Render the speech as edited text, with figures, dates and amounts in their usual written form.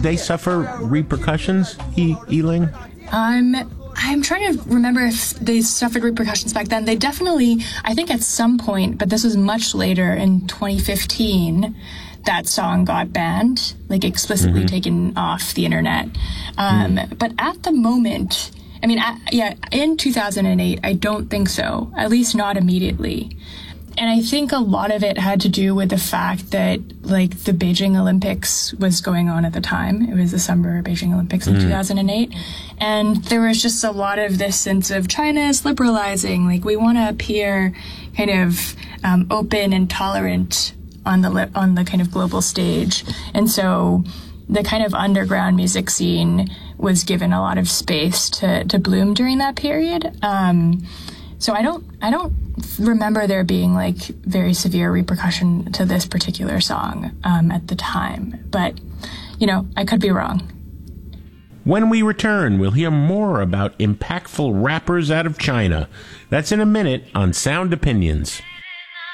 Did they suffer repercussions, Eling? I'm trying to remember if they suffered repercussions back then. They definitely, I think at some point, but this was much later in 2015, that song got banned, like explicitly taken off the internet. But at the moment, I mean, in 2008, I don't think so, at least not immediately. And I think a lot of it had to do with the fact that, like, the Beijing Olympics was going on at the time. It was the Summer Beijing Olympics in 2008. And there was just a lot of this sense of China is liberalizing. Like, we want to appear kind of open and tolerant on the kind of global stage. And so the kind of underground music scene was given a lot of space to bloom during that period. So I don't remember there being like very severe repercussion to this particular song at the time, but I could be wrong. When we return, we'll hear more about impactful rappers out of China. That's in a minute on Sound Opinions.